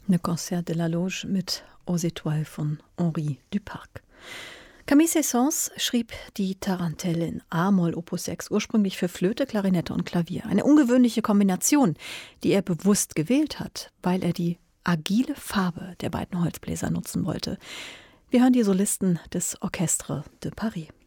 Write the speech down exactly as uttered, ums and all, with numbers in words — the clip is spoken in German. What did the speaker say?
Ne Concert de la Loge mit Aux Étoiles von Henri Duparc. Camille Saint-Saëns schrieb die Tarantelle in A-Moll Opus sechs ursprünglich für Flöte, Klarinette und Klavier. Eine ungewöhnliche Kombination, die er bewusst gewählt hat, weil er die agile Farbe der beiden Holzbläser nutzen wollte. Wir hören die Solisten des Orchestre de Paris.